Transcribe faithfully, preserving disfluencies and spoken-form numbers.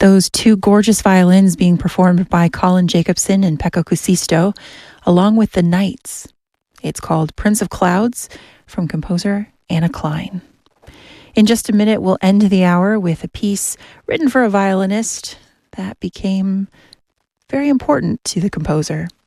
Those two gorgeous violins being performed by Colin Jacobson and Pekka Kusisto, along with the Knights. It's called Prince of Clouds from composer Anna Klein. In just a minute, we'll end the hour with a piece written for a violinist that became very important to the composer.